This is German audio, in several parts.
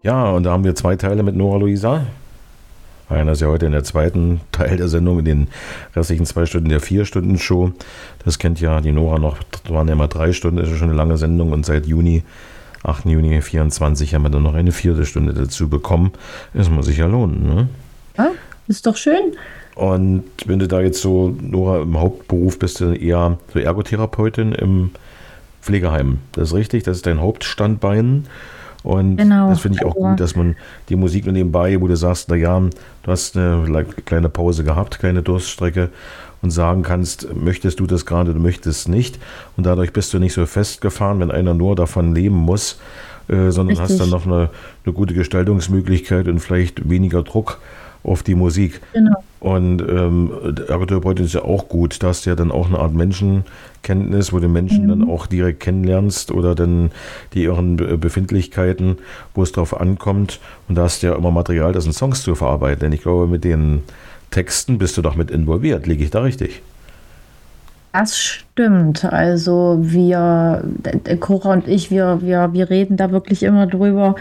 Ja, und da haben wir zwei Teile mit Nora Luisa. Einer ist ja heute in der zweiten Teil der Sendung, in den restlichen 2 Stunden der 4-Stunden-Show. Das kennt ja die Nora noch, das waren ja immer 3 Stunden, das ist ja schon eine lange Sendung und seit 8. Juni 24 haben wir dann noch eine 4. Stunde dazu bekommen. Das muss sich ja lohnen, ne? Ja, ist doch schön. Und wenn du da jetzt so, Nora, im Hauptberuf bist du eher so Ergotherapeutin im Pflegeheim. Das ist richtig, das ist dein Hauptstandbein. Und Genau. das finde ich auch gut, dass man die Musik nur nebenbei, wo du sagst, na ja, du hast eine kleine Pause gehabt, kleine Durststrecke und sagen kannst, möchtest du das gerade, du möchtest nicht. Und dadurch bist du nicht so festgefahren, wenn einer nur davon leben muss, sondern Richtig. hast dann noch eine gute Gestaltungsmöglichkeit und vielleicht weniger Druck auf die Musik. Genau. Und Ergotherapeutin ist ja auch gut. Da hast du ja dann auch eine Art Menschenkenntnis, wo du Menschen dann auch direkt kennenlernst oder dann die ihren Befindlichkeiten, wo es drauf ankommt. Und da hast du ja immer Material, das in Songs zu verarbeiten. Denn ich glaube, mit den Texten bist du doch mit involviert. Liege ich da richtig? Das stimmt. Also Cora und ich, wir reden da wirklich immer drüber,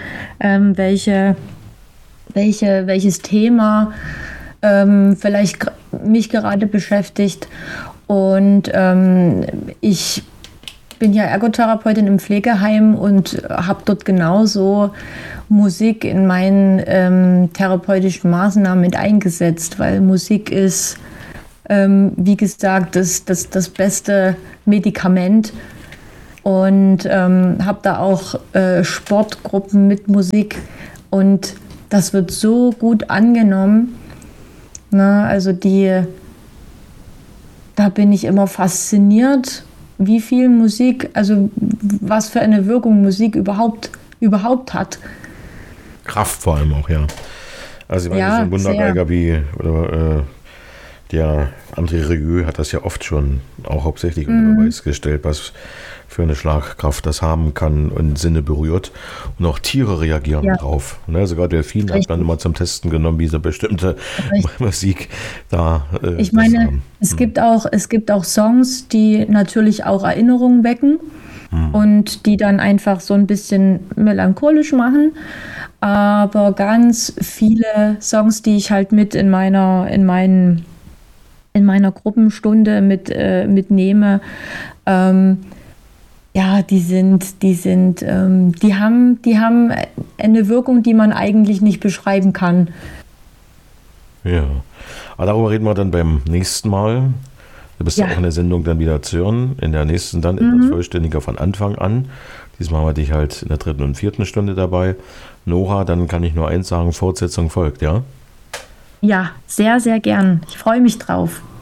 welches Thema vielleicht mich gerade beschäftigt. Und ich bin ja Ergotherapeutin im Pflegeheim und habe dort genauso Musik in meinen therapeutischen Maßnahmen mit eingesetzt, weil Musik ist, wie gesagt, das beste Medikament. Und habe da auch Sportgruppen mit Musik und das wird so gut angenommen. Na, also da bin ich immer fasziniert, wie viel Musik, also was für eine Wirkung Musik überhaupt hat. Kraft vor allem auch, ja. Also ich meine, Ja, so ein Wundergeiger sehr. wie der André Rieu hat das ja oft schon auch hauptsächlich unter Beweis gestellt, was für eine Schlagkraft das haben kann und Sinne berührt. Und auch Tiere reagieren Ja. drauf. Ne, sogar Delfine hat man Richtig. immer zum Testen genommen, wie so bestimmte Richtig. Musik da Ich das meine, haben. es gibt auch Songs, die natürlich auch Erinnerungen wecken und die dann einfach so ein bisschen melancholisch machen. Aber ganz viele Songs, die ich halt mit in meiner Gruppenstunde mitnehme, ja, die haben eine Wirkung, die man eigentlich nicht beschreiben kann. Ja, aber darüber reden wir dann beim nächsten Mal. Du bist ja Ja. auch in der Sendung dann wieder zu hören. In der nächsten dann etwas vollständiger von Anfang an. Diesmal haben wir dich halt in der 3. und 4. Stunde dabei. Nora, dann kann ich nur eins sagen, Fortsetzung folgt, ja? Ja, sehr, sehr gern. Ich freue mich drauf.